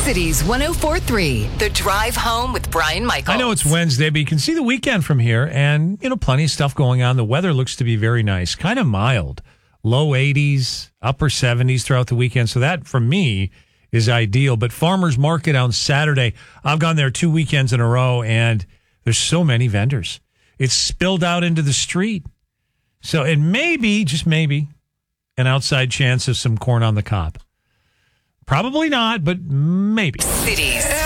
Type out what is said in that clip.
Cities 104.3, The Drive Home with Brian Michaels. I know it's Wednesday, but you can see the weekend from here, and, plenty of stuff going on. The weather looks to be very nice, kind of mild. Low 80s, upper 70s throughout the weekend. So that, for me, is ideal. But Farmers Market on Saturday, I've gone there 2 weekends in a row, and there's so many vendors. It's spilled out into the street. So it may be, just maybe, an outside chance of some corn on the cob. Probably not, but maybe. Cities